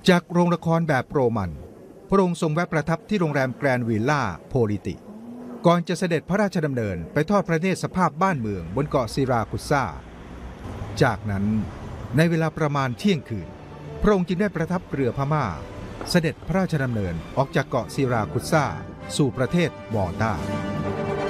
จากโรงละครแบบโรมันพระองค์ทรงแวะประทับที่โรงแรมแกรนด์วิลล่าโพลิติก่อนจะเสด็จพระราชดำเนินไปทอดพระเนตรสภาพบ้านเมืองบนเกาะซิราคุซ่าจากนั้นในเวลาประมาณเที่ยงคืนพระองค์จึงได้ประทับเรือพม่าเสด็จพระราชดำเนินออกจากเกาะซิราคุซ่าสู่ประเทศมอลตา